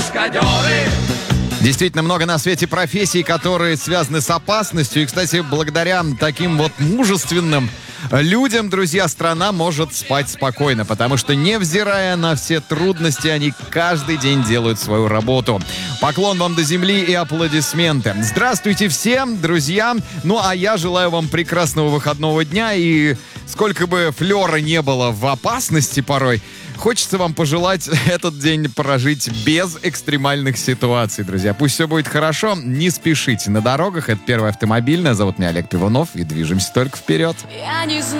каскадеры. Действительно много на свете профессий, которые связаны с опасностью. И, кстати, благодаря таким вот мужественным людям, друзья, страна может спать спокойно, потому что, невзирая на все трудности, они каждый день делают свою работу. Поклон вам до земли и аплодисменты. Здравствуйте всем, друзья. Ну, а я желаю вам прекрасного выходного дня. И сколько бы флера не было в опасности порой, хочется вам пожелать этот день прожить без экстремальных ситуаций, друзья. Пусть все будет хорошо, не спешите на дорогах. Это Первый автомобильный. Зовут меня Олег Пивунов, и движемся только вперед.